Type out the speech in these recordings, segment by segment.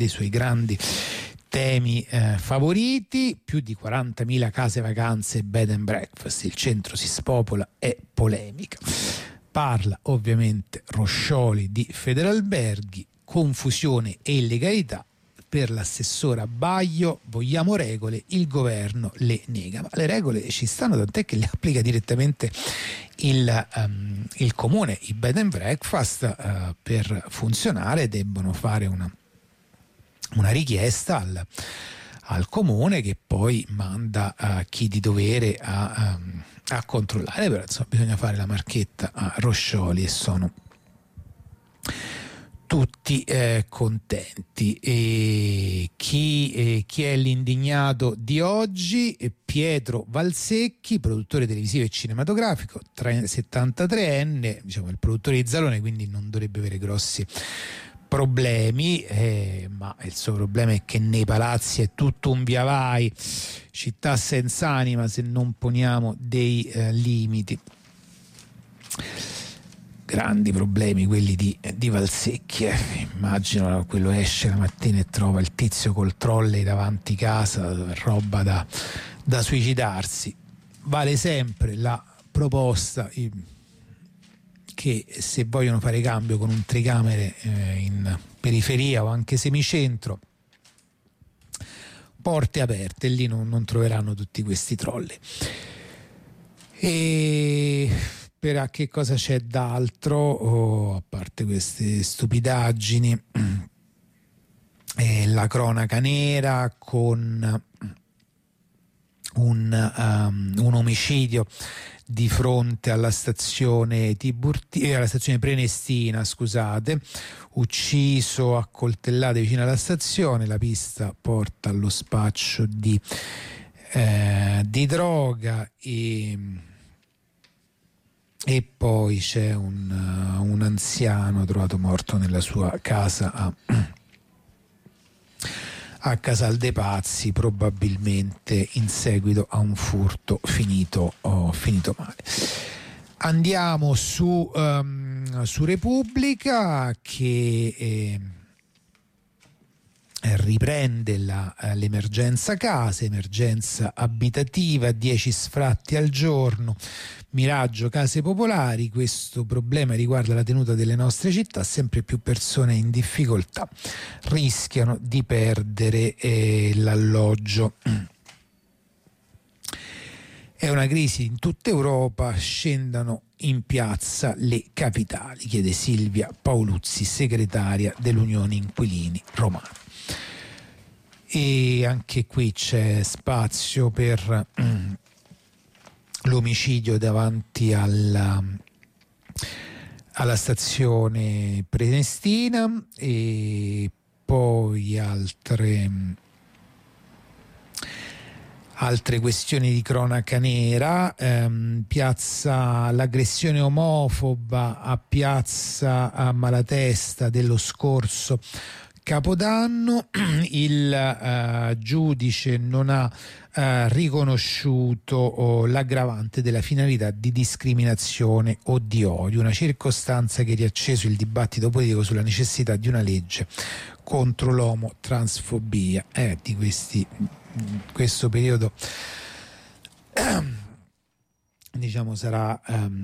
dei suoi grandi temi favoriti. Più di 40.000 case vacanze e bed and breakfast, il centro si spopola, è polemica. Parla ovviamente Roscioli di Federalberghi, confusione e illegalità. Per l'assessora Baglio vogliamo regole, il governo le nega. Ma le regole ci stanno, tant'è che le applica direttamente il comune. I bed and breakfast per funzionare debbono fare una richiesta al comune, che poi manda chi di dovere a controllare. Però insomma bisogna fare la marchetta a Roscioli e sono tutti contenti. E chi è l'indignato di oggi? Pietro Valsecchi, produttore televisivo e cinematografico, 73enne, diciamo il produttore di Zalone, quindi non dovrebbe avere grossi problemi, ma il suo problema è che nei palazzi è tutto un via vai, città senza anima se non poniamo dei limiti. Grandi problemi quelli di Valsecchi, immagino quello esce la mattina e trova il tizio col trolley davanti casa, roba da suicidarsi. Vale sempre la proposta che se vogliono fare cambio con un tricamere in periferia o anche semicentro, porte aperte, lì non troveranno tutti questi trolley. E per che cosa c'è d'altro, a parte queste stupidaggini? La cronaca nera con un omicidio di fronte alla stazione alla stazione Prenestina, scusate, ucciso a coltellate vicino alla stazione. La pista porta allo spaccio di droga e poi c'è un anziano trovato morto nella sua casa a Casal dei Pazzi, probabilmente in seguito a un furto finito male. Andiamo su Repubblica, che riprende l'emergenza case, emergenza abitativa, 10 sfratti al giorno, miraggio case popolari. Questo problema riguarda la tenuta delle nostre città, sempre più persone in difficoltà rischiano di perdere l'alloggio. È una crisi in tutta Europa, scendano in piazza le capitali, chiede Silvia Paoluzzi, segretaria dell'Unione Inquilini Romana. E anche qui c'è spazio per l'omicidio davanti alla stazione Prenestina, e poi altre questioni di cronaca nera. L'aggressione omofoba a piazza Malatesta dello scorso Capodanno, il giudice non ha riconosciuto l'aggravante della finalità di discriminazione o di odio, una circostanza che ha riacceso il dibattito politico sulla necessità di una legge contro l'omotransfobia. Di questo periodo diciamo sarà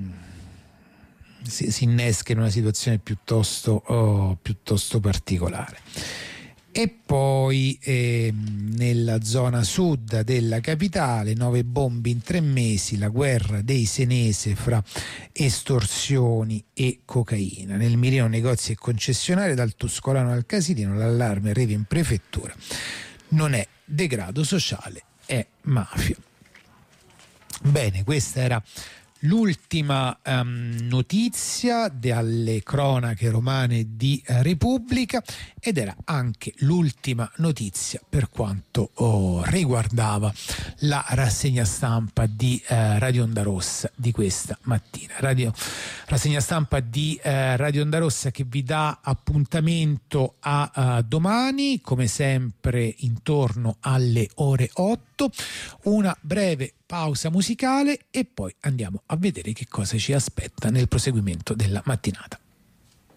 si innesca in una situazione piuttosto particolare. E poi nella zona sud della capitale, 9 bombe in 3 mesi, la guerra dei Senese fra estorsioni e cocaina. Nel mirino negozi e concessionari, dal Tuscolano al Casilino, l'allarme arriva in prefettura. Non è degrado sociale, è mafia. Bene, questa era l'ultima notizia dalle cronache romane di Repubblica, ed era anche l'ultima notizia per quanto riguardava la rassegna stampa di Radio Onda Rossa di questa mattina. Rassegna stampa di Radio Onda Rossa che vi dà appuntamento a domani, come sempre intorno alle ore 8. Una breve pausa musicale e poi andiamo a vedere che cosa ci aspetta nel proseguimento della mattinata.